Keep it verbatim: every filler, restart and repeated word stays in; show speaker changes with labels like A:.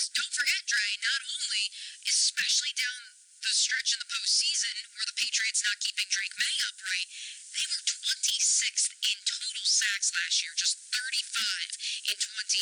A: don't forget, Dre, not only, especially down the stretch in the postseason where the Patriots not keeping Drake May upright, they were twenty-sixth in total sacks last year, just thirty-five in twenty